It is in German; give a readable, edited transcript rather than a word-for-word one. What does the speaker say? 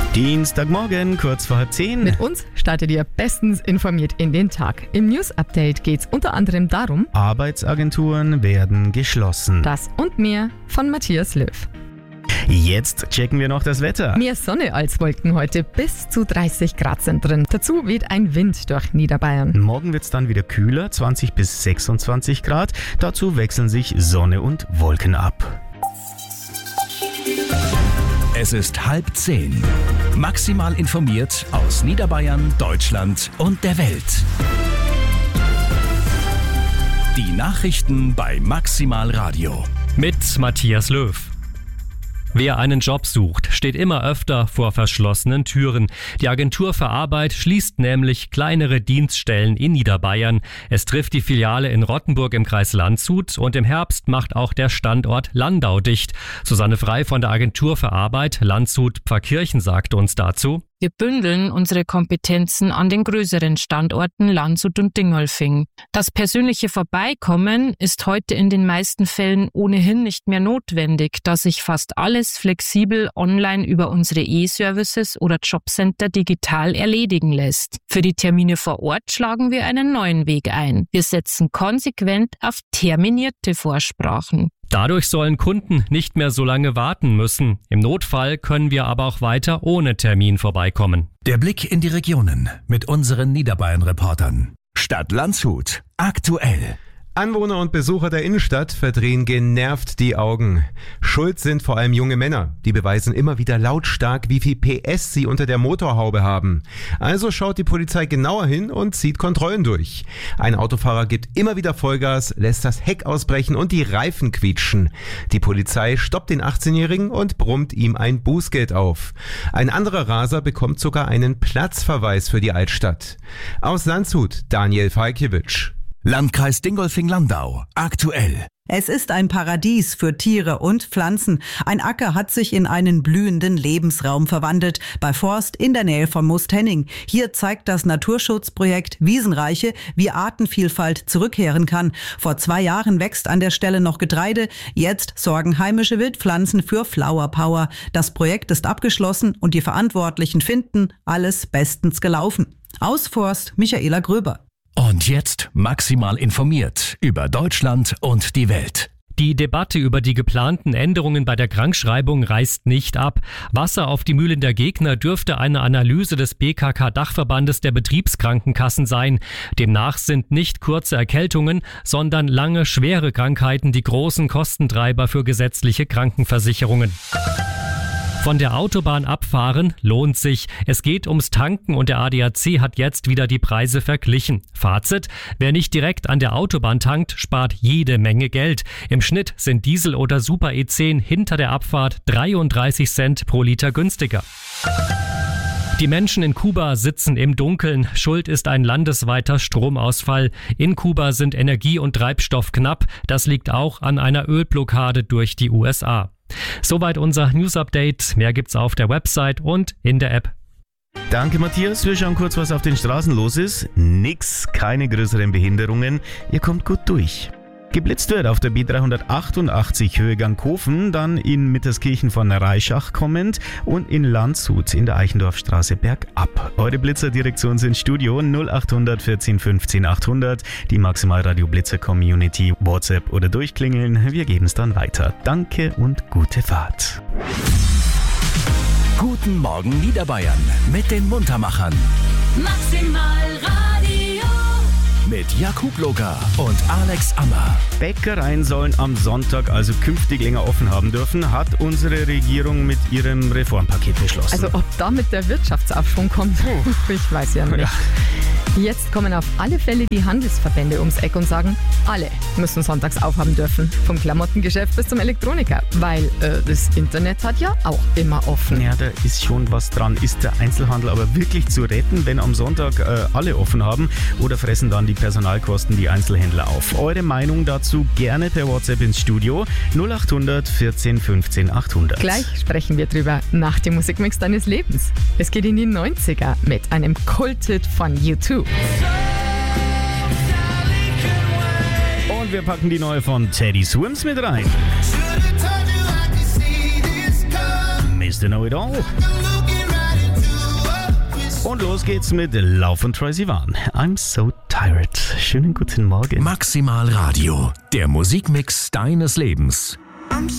Dienstagmorgen, kurz vor 9:30. Mit uns startet ihr bestens informiert in den Tag. Im News-Update geht es unter anderem darum, Arbeitsagenturen werden geschlossen. das und mehr von Matthias Löw. Jetzt checken wir noch das Wetter. Mehr Sonne als Wolken heute, bis zu 30 Grad sind drin. Dazu weht ein Wind durch Niederbayern. Morgen wird es dann wieder kühler, 20 bis 26 Grad. Dazu wechseln sich Sonne und Wolken ab. Es ist 9:30. Maximal informiert aus Niederbayern, Deutschland und der Welt. Die Nachrichten bei Maximal Radio. Mit Matthias Löw. Wer einen Job sucht, steht immer öfter vor verschlossenen Türen. Die Agentur für Arbeit schließt nämlich kleinere Dienststellen in Niederbayern. Es trifft die Filiale in Rottenburg im Kreis Landshut und im Herbst macht auch der Standort Landau dicht. Susanne Frei von der Agentur für Arbeit Landshut-Pfarrkirchen sagt uns dazu: Wir bündeln unsere Kompetenzen an den größeren Standorten Landshut und Dingolfing. Das persönliche Vorbeikommen ist heute in den meisten Fällen ohnehin nicht mehr notwendig, da sich fast alles flexibel online über unsere E-Services oder Jobcenter digital erledigen lässt. Für die Termine vor Ort schlagen wir einen neuen Weg ein. Wir setzen konsequent auf terminierte Vorsprachen. Dadurch sollen Kunden nicht mehr so lange warten müssen. Im Notfall können wir aber auch weiter ohne Termin vorbeikommen. Der Blick in die Regionen mit unseren Niederbayern-Reportern. Stadt Landshut. Aktuell. Anwohner und Besucher der Innenstadt verdrehen genervt die Augen. Schuld sind vor allem junge Männer. Die beweisen immer wieder lautstark, wie viel PS sie unter der Motorhaube haben. Also schaut die Polizei genauer hin und zieht Kontrollen durch. Ein Autofahrer gibt immer wieder Vollgas, lässt das Heck ausbrechen und die Reifen quietschen. Die Polizei stoppt den 18-Jährigen und brummt ihm ein Bußgeld auf. Ein anderer Raser bekommt sogar einen Platzverweis für die Altstadt. Aus Landshut, Daniel Falkiewicz. Landkreis Dingolfing-Landau. Aktuell. Es ist ein Paradies für Tiere und Pflanzen. Ein Acker hat sich in einen blühenden Lebensraum verwandelt, bei Forst in der Nähe von Moosthenning. Hier zeigt das Naturschutzprojekt Wiesenreiche, wie Artenvielfalt zurückkehren kann. Vor 2 Jahren wächst an der Stelle noch Getreide. Jetzt sorgen heimische Wildpflanzen für Flower Power. Das Projekt ist abgeschlossen und die Verantwortlichen finden, alles bestens gelaufen. Aus Forst, Michaela Gröber. Und jetzt maximal informiert über Deutschland und die Welt. Die Debatte über die geplanten Änderungen bei der Krankschreibung reißt nicht ab. Wasser auf die Mühlen der Gegner dürfte eine Analyse des BKK-Dachverbandes der Betriebskrankenkassen sein. Demnach sind nicht kurze Erkältungen, sondern lange, schwere Krankheiten die großen Kostentreiber für gesetzliche Krankenversicherungen. Von der Autobahn abfahren lohnt sich. Es geht ums Tanken und der ADAC hat jetzt wieder die Preise verglichen. Fazit: Wer nicht direkt an der Autobahn tankt, spart jede Menge Geld. Im Schnitt sind Diesel oder Super E10 hinter der Abfahrt 33 Cent pro Liter günstiger. Die Menschen in Kuba sitzen im Dunkeln. Schuld ist ein landesweiter Stromausfall. In Kuba sind Energie und Treibstoff knapp. Das liegt auch an einer Ölblockade durch die USA. Soweit unser News-Update. Mehr gibt's auf der Website und in der App. Danke Matthias, wir schauen kurz, was auf den Straßen los ist. Nix, keine größeren Behinderungen. Ihr kommt gut durch. Geblitzt wird auf der B388 Höhe Ganghofen, dann in Mitterskirchen von Reischach kommend und in Landshut in der Eichendorfstraße bergab. Eure Blitzerdirektion sind Studio 0800 14 15 800, die Maximalradio Blitzer Community, WhatsApp oder durchklingeln. Wir geben es dann weiter. Danke und gute Fahrt. Guten Morgen Niederbayern mit den Muntermachern. Maximal Radio. Mit Jakub Loga und Alex Ammer. Bäckereien sollen am Sonntag also künftig länger offen haben dürfen, hat unsere Regierung mit ihrem Reformpaket beschlossen. Also ob damit der Wirtschaftsaufschwung kommt, ich weiß ja nicht. Ja. Jetzt kommen auf alle Fälle die Handelsverbände ums Eck und sagen, alle müssen sonntags aufhaben dürfen. Vom Klamottengeschäft bis zum Elektroniker. Weil das Internet hat ja auch immer offen. Ja, da ist schon was dran. Ist der Einzelhandel aber wirklich zu retten, wenn am Sonntag alle offen haben? Oder fressen dann die Personalkosten die Einzelhändler auf? Eure Meinung dazu gerne per WhatsApp ins Studio 0800 14 15 800. Gleich sprechen wir drüber nach dem Musikmix deines Lebens. Es geht in die 90er mit einem Kulthit von U2. Und wir packen die neue von Teddy Swims mit rein. Mr. Know It All. Und los geht's mit Lauf und Troye Sivan. I'm so tired. Schönen guten Morgen. Maximal Radio, der Musikmix deines Lebens. I'm